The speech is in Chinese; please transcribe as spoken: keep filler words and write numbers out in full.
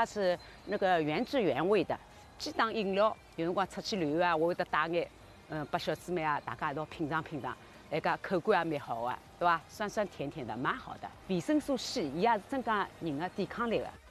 是那个原汁原味的。鸡当饮料，有辰光出去旅游啊，我会得带眼，嗯，拨小姊妹啊，大家一道品尝品尝，那个口感也蛮好的，对伐？酸酸甜甜的，蛮好的。维生素 C，伊也是增加人的抵抗力的。